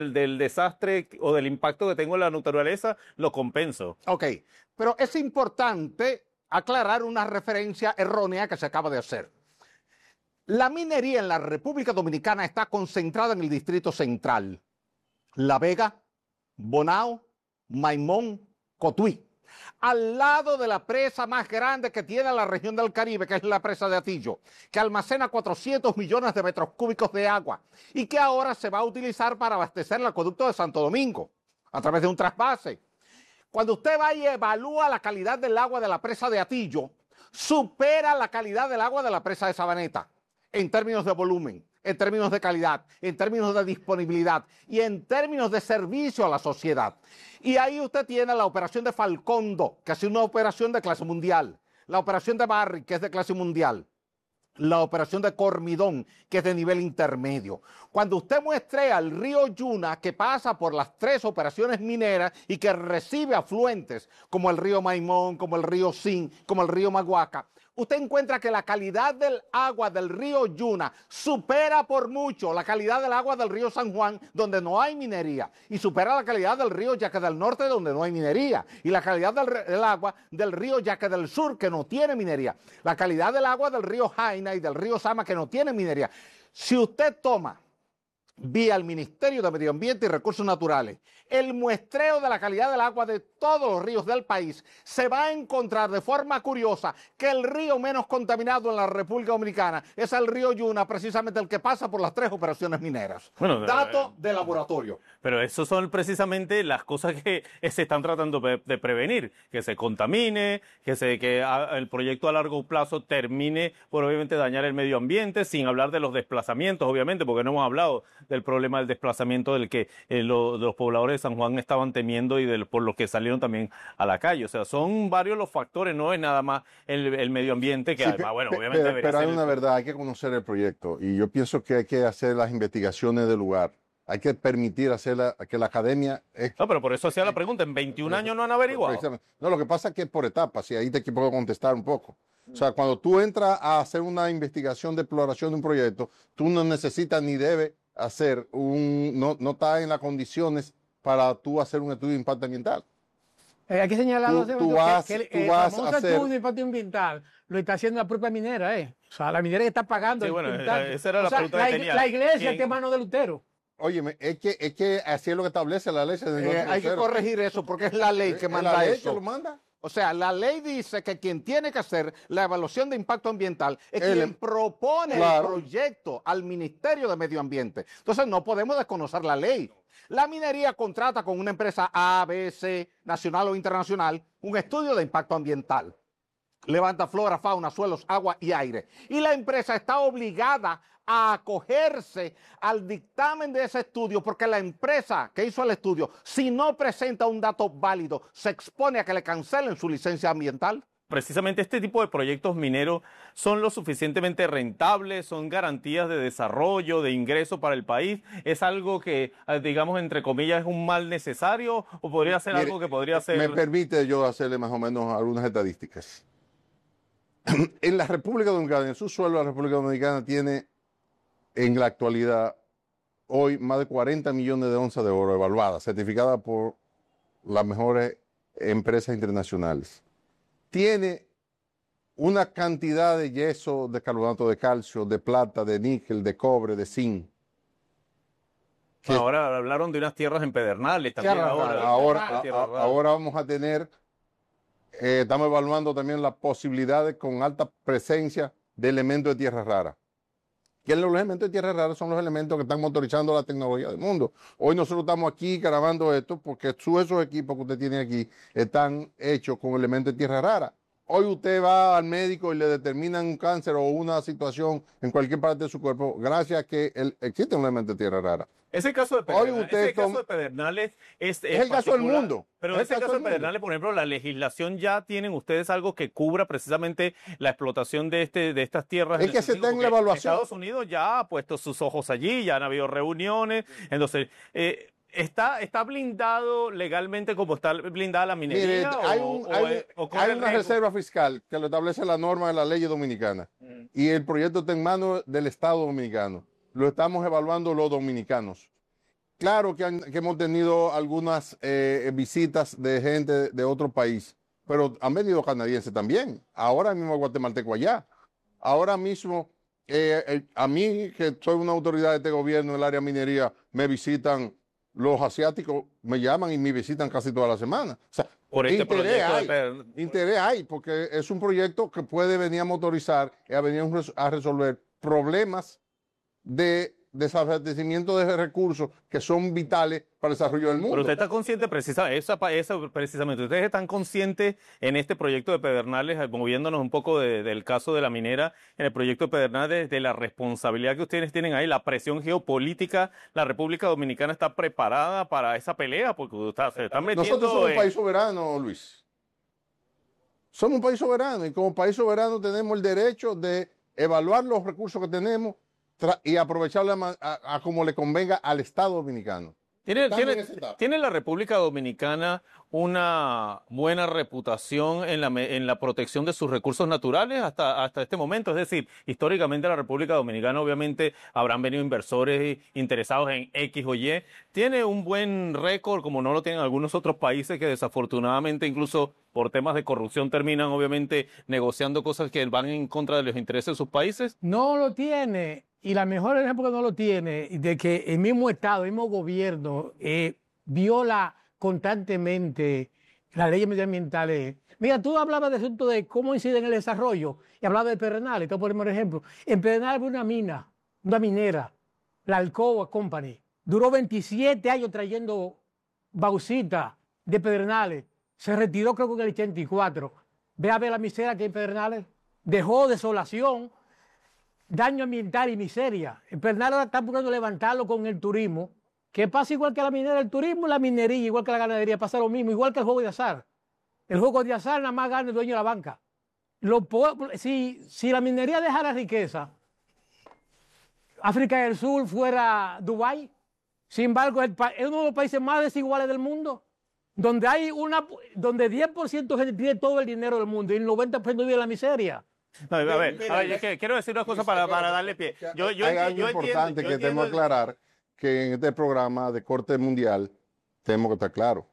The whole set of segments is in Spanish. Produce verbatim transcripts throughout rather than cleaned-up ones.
del, del desastre o del impacto que tengo en la naturaleza, lo compenso. Ok, pero es importante aclarar una referencia errónea que se acaba de hacer. La minería en la República Dominicana está concentrada en el Distrito Central. La Vega, Bonao, Maimón, Cotuí. Al lado de la presa más grande que tiene la región del Caribe, que es la presa de Atillo, que almacena cuatrocientos millones de metros cúbicos de agua y que ahora se va a utilizar para abastecer el acueducto de Santo Domingo a través de un trasvase. Cuando usted va y evalúa la calidad del agua de la presa de Atillo, supera la calidad del agua de la presa de Sabaneta en términos de volumen, en términos de calidad, en términos de disponibilidad y en términos de servicio a la sociedad. Y ahí usted tiene la operación de Falcondo, que es una operación de clase mundial, la operación de Barry, que es de clase mundial, la operación de Cormidón, que es de nivel intermedio. Cuando usted muestre al río Yuna, que pasa por las tres operaciones mineras y que recibe afluentes, como el río Maimón, como el río Sin, como el río Maguaca, usted encuentra que la calidad del agua del río Yuna supera por mucho la calidad del agua del río San Juan, donde no hay minería, y supera la calidad del río Yaque del Norte, donde no hay minería, y la calidad del, del agua del río Yaque del Sur, que no tiene minería, la calidad del agua del río Jaina y del río Sama, que no tiene minería. Si usted toma vía el Ministerio de Medio Ambiente y Recursos Naturales, el muestreo de la calidad del agua de todos los ríos del país, se va a encontrar de forma curiosa que el río menos contaminado en la República Dominicana es el río Yuna, precisamente el que pasa por las tres operaciones mineras. Bueno, dato eh, de laboratorio. Pero eso son precisamente las cosas que se están tratando de prevenir, que se contamine, que, se, que el proyecto a largo plazo termine por obviamente dañar el medio ambiente, sin hablar de los desplazamientos, obviamente, porque no hemos hablado del problema del desplazamiento del que eh, lo, los pobladores de San Juan estaban temiendo y del, por lo que salieron también a la calle. O sea, son varios los factores, no es nada más el, el medio ambiente, que sí, además, bueno, obviamente pero, debería pero hay ser una el... verdad, hay que conocer el proyecto y yo pienso que hay que hacer las investigaciones del lugar. Hay que permitir hacer la, que la academia... Es, no, pero por eso hacía la pregunta, en veintiún años no han averiguado. No, lo que pasa es que es por etapas y ahí te puedo contestar un poco. O sea, cuando tú entras a hacer una investigación de exploración de un proyecto, tú no necesitas ni debes hacer un... No, no estás en las condiciones para tú hacer un estudio de impacto ambiental. Eh, hay que señalar tú, tú vas, que, que tú el vas famoso hacer... estudio de impacto ambiental lo está haciendo la propia minera, ¿eh? O sea, la minera que está pagando. Sí, el bueno, impacto. esa era la o sea, pregunta la, que tenía. La iglesia ¿Quién? está en manos de Lutero. Óyeme, es que, es que así es lo que establece la ley. Eh, hay que corregir eso porque es la ley que manda la ley eso. que lo manda. O sea, la ley dice que quien tiene que hacer la evaluación de impacto ambiental es el, quien propone claro. el proyecto al Ministerio de Medio Ambiente. Entonces no podemos desconocer la ley. La minería contrata con una empresa A, B, C, nacional o internacional, un estudio de impacto ambiental. Levanta flora, fauna, suelos, agua y aire. Y la empresa está obligada a acogerse al dictamen de ese estudio porque la empresa que hizo el estudio, si no presenta un dato válido, se expone a que le cancelen su licencia ambiental. Precisamente este tipo de proyectos mineros son lo suficientemente rentables, son garantías de desarrollo, de ingreso para el país. ¿Es algo que, digamos, entre comillas, es un mal necesario o podría ser Mire, algo que podría ser...? Me permite yo hacerle más o menos algunas estadísticas. En la República Dominicana, en su suelo, la República Dominicana tiene en la actualidad hoy más de cuarenta millones de onzas de oro evaluadas, certificadas por las mejores empresas internacionales. Tiene una cantidad de yeso, de carbonato de calcio, de plata, de níquel, de cobre, de zinc. Que ahora hablaron de unas tierras en Pedernales también. Ahora, ahora, ahora, ahora vamos a tener, eh, estamos evaluando también las posibilidades con alta presencia de elementos de tierra rara. Que los elementos de tierra rara son los elementos que están motorizando la tecnología del mundo. Hoy nosotros estamos aquí grabando esto porque esos equipos que usted tiene aquí están hechos con elementos de tierra rara. Hoy usted va al médico y le determinan un cáncer o una situación en cualquier parte de su cuerpo gracias a que el, existe un elemento de tierra rara. Ese caso de Pedernales, Hoy usted ese caso de Pedernales es, es, es el caso del mundo. Pero en ese caso de Pedernales, por ejemplo, la legislación ya tienen ustedes algo que cubra precisamente la explotación de este de estas tierras. Es que se está en la evaluación. Estados Unidos ya ha puesto sus ojos allí, ya han habido reuniones, entonces eh, ¿Está, ¿Está blindado legalmente como está blindada la minería? Mire, o, hay, un, o, hay, o hay una reserva fiscal que lo establece la norma de la ley dominicana mm. y el proyecto está en manos del Estado dominicano. Lo estamos evaluando los dominicanos. claro que, han, que hemos tenido algunas eh, visitas de gente de otro país, pero han venido canadienses también. Ahora mismo guatemalteco allá. Ahora mismo, eh, eh, a mí, que soy una autoridad de este gobierno en el área de minería, me visitan los asiáticos, me llaman y me visitan casi toda la semana. O sea, por este interés hay, de... interés hay, porque es un proyecto que puede venir a motorizar y a venir a resolver problemas de desabastecimiento de recursos que son vitales para el desarrollo del mundo. Pero usted está consciente, precisa, esa, esa, precisamente, ustedes están conscientes en este proyecto de Pedernales, moviéndonos un poco de, del caso de la minera, en el proyecto de Pedernales, de la responsabilidad que ustedes tienen ahí, la presión geopolítica, la República Dominicana está preparada para esa pelea, porque está, se están metiendo... Nosotros somos en... un país soberano, Luis. Somos un país soberano y como país soberano tenemos el derecho de evaluar los recursos que tenemos y aprovecharla a, a, a como le convenga al Estado Dominicano. ¿Tiene, tiene, ¿Tiene la República Dominicana una buena reputación en la, en la protección de sus recursos naturales hasta, hasta este momento? Es decir, históricamente la República Dominicana obviamente habrán venido inversores interesados en X o Y. ¿Tiene un buen récord como no lo tienen algunos otros países que desafortunadamente incluso por temas de corrupción terminan obviamente negociando cosas que van en contra de los intereses de sus países? No lo tiene. Y la mejor ejemplo que no lo tiene, de que el mismo Estado, el mismo gobierno eh, viola constantemente las leyes medioambientales. Mira, tú hablabas de asunto de cómo incide en el desarrollo y hablabas de Pedernales. Te ponemos el ejemplo. En Pedernales había una mina, una minera, la Alcoa Company. Duró veintisiete años trayendo bauxita de Pedernales. Se retiró creo que en el ochenta y cuatro. Ve a ver la miseria que hay en Pedernales. Dejó desolación, daño ambiental y miseria. En Pedernales ahora están buscando levantarlo con el turismo, que pasa igual que la minera, el turismo, la minería, igual que la ganadería, pasa lo mismo, igual que el juego de azar. El juego de azar nada más gana el dueño de la banca. Lo, si, si la minería dejara riqueza, África del Sur fuera Dubái. Sin embargo, es uno de los países más desiguales del mundo, donde hay una, donde diez por ciento de gente tiene todo el dinero del mundo y el noventa por ciento vive en la miseria. No, a ver, a ver, yo quiero decir una cosa para, para darle pie. Yo, yo, Hay algo yo importante entiendo, que tenemos que aclarar, que en este programa de corte mundial tenemos que estar claros.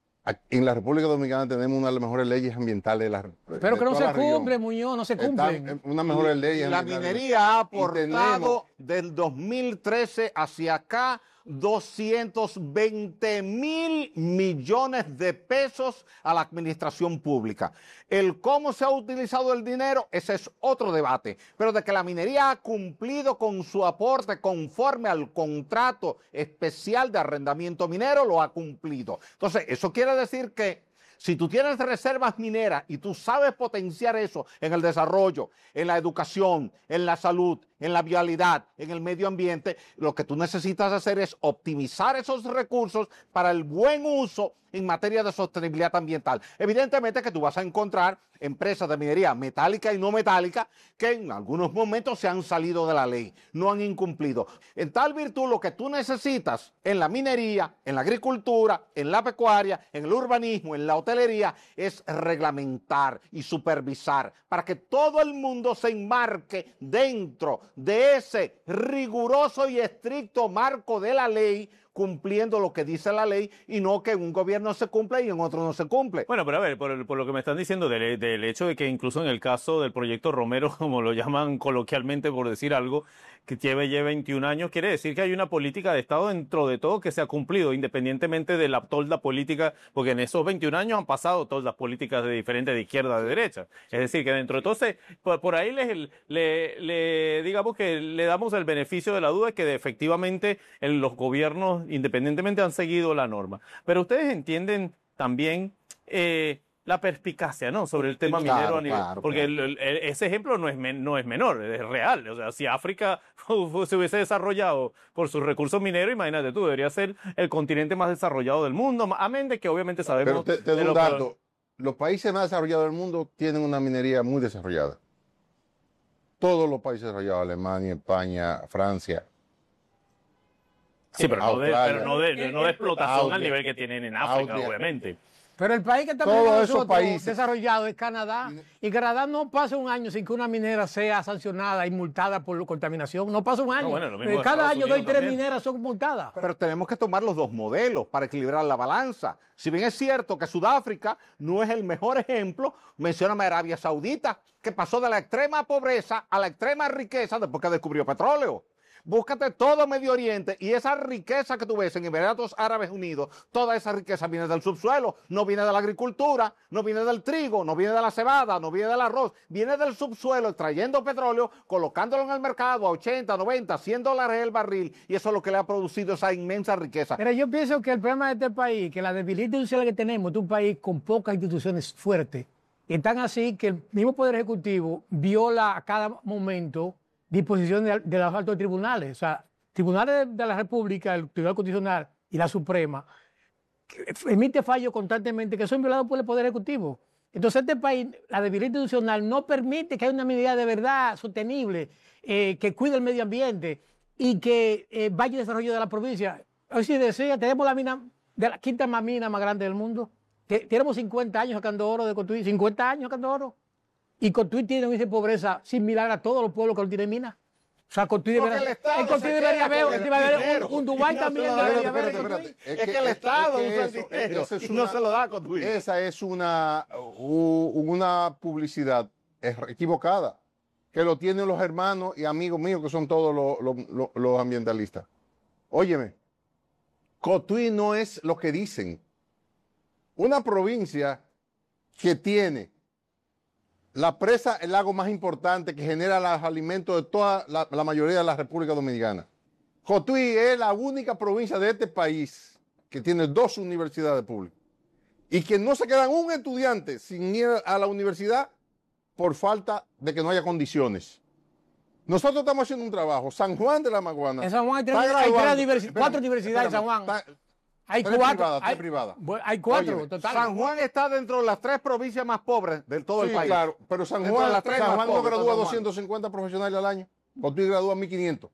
En la República Dominicana tenemos una de las mejores leyes ambientales de la Pero de que no se cumple, región. Muñoz, no se cumplen. Una mejores leyes. La minería ha aportado del dos mil trece hacia acá doscientos veinte mil millones de pesos a la administración pública. El cómo se ha utilizado el dinero, ese es otro debate. Pero de que la minería ha cumplido con su aporte conforme al contrato especial de arrendamiento minero, lo ha cumplido. Entonces, eso quiere decir que si tú tienes reservas mineras y tú sabes potenciar eso en el desarrollo, en la educación, en la salud, en la vialidad, en el medio ambiente, lo que tú necesitas hacer es optimizar esos recursos para el buen uso en materia de sostenibilidad ambiental. Evidentemente que tú vas a encontrar empresas de minería metálica y no metálica que en algunos momentos se han salido de la ley, no han incumplido. En tal virtud, lo que tú necesitas en la minería, en la agricultura, en la pecuaria, en el urbanismo, en la hotelería, es reglamentar y supervisar para que todo el mundo se enmarque dentro de ese riguroso y estricto marco de la ley, cumpliendo lo que dice la ley y no que en un gobierno se cumple y en otro no se cumple. Bueno, pero a ver, por, por lo que me están diciendo del, del hecho de que incluso en el caso del proyecto Romero, como lo llaman coloquialmente por decir algo, que lleve ya veintiún años, quiere decir que hay una política de Estado dentro de todo que se ha cumplido, independientemente de la tolda política, porque en esos veintiún años han pasado todas las políticas de diferentes, de izquierda a de derecha. Es decir, que dentro de todo, se, por, por ahí le, le, le, digamos que le damos el beneficio de la duda de que de, efectivamente en los gobiernos independientemente han seguido la norma. Pero ustedes entienden también eh, la perspicacia, ¿no?, sobre el tema claro, minero a nivel, claro, porque claro. El, el, ese ejemplo no es, men, no es menor, es real. O sea, si África se hubiese desarrollado por sus recursos mineros, imagínate tú, debería ser el continente más desarrollado del mundo, amén de que obviamente sabemos... Pero te, te doy un dato, los países más desarrollados del mundo tienen una minería muy desarrollada. Todos los países desarrollados, Alemania, España, Francia... Sí, pero no de, pero no de, no de explotación Austria, al nivel que tienen en África, Austria. obviamente. Pero el país que está todos esos países desarrollado es Canadá. Y Canadá no pasa un año sin que una minera sea sancionada y multada por contaminación. No pasa un año. No, bueno, cada año dos y tres mineras son multadas. Pero tenemos que tomar los dos modelos para equilibrar la balanza. Si bien es cierto que Sudáfrica no es el mejor ejemplo, mencióname a Arabia Saudita, que pasó de la extrema pobreza a la extrema riqueza después que descubrió petróleo. Búscate todo Medio Oriente y esa riqueza que tú ves en Emiratos Árabes Unidos, toda esa riqueza viene del subsuelo, no viene de la agricultura, no viene del trigo, no viene de la cebada, no viene del arroz, viene del subsuelo extrayendo petróleo, colocándolo en el mercado a ochenta, noventa, cien dólares el barril, y eso es lo que le ha producido esa inmensa riqueza. Pero yo pienso que el problema de este país, que la debilidad institucional que tenemos, es un país con pocas instituciones fuertes, y tan así que el mismo Poder Ejecutivo viola a cada momento disposición de, de los altos tribunales, o sea, tribunales de, de la República, el Tribunal Constitucional y la Suprema, emite fallos constantemente que son violados por el Poder Ejecutivo. Entonces, este país, la debilidad institucional no permite que haya una medida de verdad sostenible, eh, que cuide el medio ambiente y que eh, vaya el desarrollo de la provincia. Hoy si decía, tenemos la mina, de la quinta más mina más grande del mundo. Tenemos cincuenta años sacando oro de Cotuí, cincuenta años sacando oro. Y Cotuí tiene un índice de pobreza similar a todos los pueblos que no tienen minas. O sea, Cotuí debería, el Cotuí debería haber un, un Dubái también. Debería haber. Es que el Estado usa el dinero y no se lo da a Cotuí. Esa es una, una publicidad equivocada, que lo tienen los hermanos y amigos míos que son todos los, los, los ambientalistas. Óyeme, Cotuí no es lo que dicen. Una provincia que tiene la presa, el lago más importante que genera los alimentos de toda la, la mayoría de la República Dominicana. Cotuí es la única provincia de este país que tiene dos universidades públicas y que no se quedan un estudiante sin ir a la universidad por falta de que no haya condiciones. Nosotros estamos haciendo un trabajo. San Juan de la Maguana. En San Juan hay, tres, hay tres universi cuatro universidades en San Juan. Está, Hay tres cuatro. Privadas, hay, tres privadas. hay cuatro. Óyeme, total. San Juan está dentro de las tres provincias más pobres de todo sí, el país. Claro, pero San Dentro Juan, las tres San más Juan no pobres, gradúa San Juan. doscientos cincuenta profesionales al año. Cotuí gradúa mil quinientos.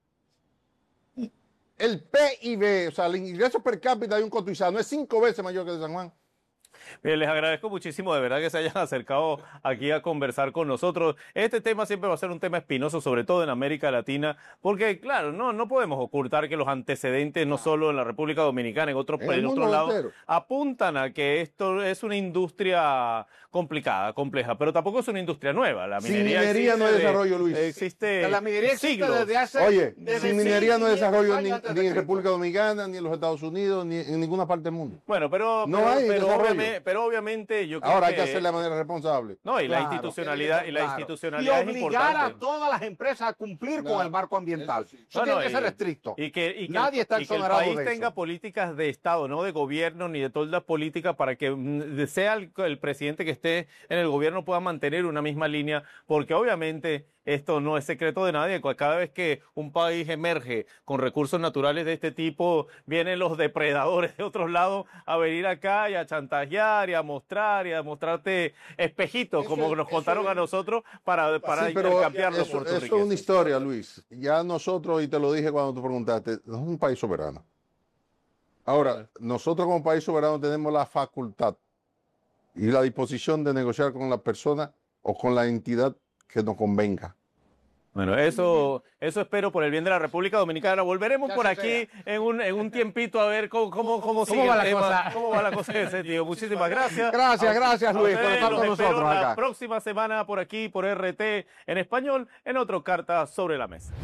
El P I B, o sea, el ingreso per cápita de un cotuizano es cinco veces mayor que el de San Juan. Bien, les agradezco muchísimo, de verdad, que se hayan acercado aquí a conversar con nosotros. Este tema siempre va a ser un tema espinoso, sobre todo en América Latina, porque, claro, no, no podemos ocultar que los antecedentes, no solo en la República Dominicana, en otros en otro lados, apuntan a que esto es una industria complicada, compleja, pero tampoco es una industria nueva. La minería, sin minería no hay desarrollo, Luis. Existe la minería existe siglos. desde hace... Oye, desde sin minería no hay desarrollo ni, ni en de República Dominicana, ni en los Estados Unidos, ni en ninguna parte del mundo. Bueno, pero, no pero, hay pero, desarrollo. obviamente, pero obviamente yo creo Ahora hay que que hacerlo de manera responsable. No, y Claro, la institucionalidad y la claro. institucionalidad y es obligar importante. a todas las empresas a cumplir Claro. con el marco ambiental. Eso, No, tiene no, que y, ser estricto. Y que, y que Nadie el, está y que el exonerado país de tenga eso. políticas de Estado, no de gobierno, ni de todas las políticas para que mm, sea el, el presidente que esté en el gobierno pueda mantener una misma línea, porque obviamente esto no es secreto de nadie. Cada vez que un país emerge con recursos naturales de este tipo, vienen los depredadores de otros lados a venir acá y a chantajear y a mostrar y a mostrarte espejitos, Eso como es- nos eso contaron es- a nosotros, para, para Sí, pero intercambiarlo eso, por tu eso es riqueza. una historia, Luis. Ya nosotros, y te lo dije cuando tú preguntaste, somos un país soberano. Ahora, nosotros como país soberano tenemos la facultad y la disposición de negociar con la persona o con la entidad que nos convenga. Bueno, eso, eso espero por el bien de la República Dominicana. Volveremos Ya por se aquí en un, en un tiempito a ver cómo, cómo, cómo sigue va el la tema, cosa? cómo va la cosa en ese sentido. Muchísimas gracias. Gracias, gracias, A Luis, por ustedes estar los con espero nosotros la acá. próxima semana por aquí, por R T en español, en otro Carta sobre la Mesa.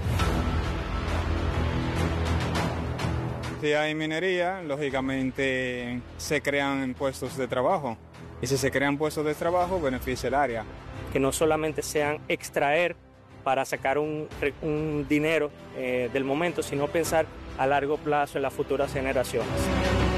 Si hay minería, lógicamente se crean puestos de trabajo. Y si se crean puestos de trabajo, beneficia el área. Que no solamente sean extraer para sacar un, un dinero eh, del momento, sino pensar a largo plazo en las futuras generaciones.